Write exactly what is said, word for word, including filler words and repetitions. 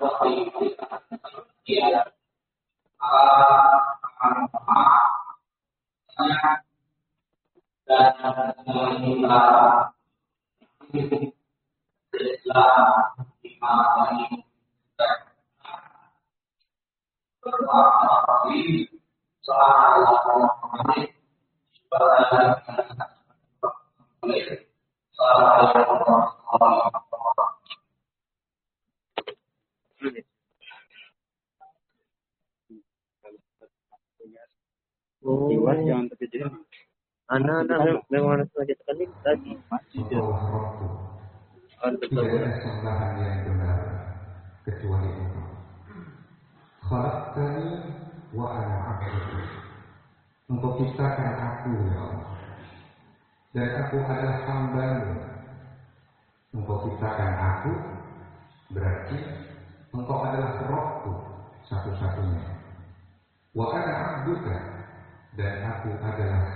Ya, dan kita Islam dimana berarti soal Allah Oh, Jiwas jangan terkejut. anak-anak memang harus sengaja tekanin tadi. Tidak ada sembahan yang benar kecuali Engkau. Khalaqtani wa ana 'abduka. Engkau ciptakan aku ya Allah, dan aku adalah hamba-Mu. Engkau ciptakan aku, berarti Engkau adalah Rabbku satu-satunya. Wa ana 'abduka, dan aku adalah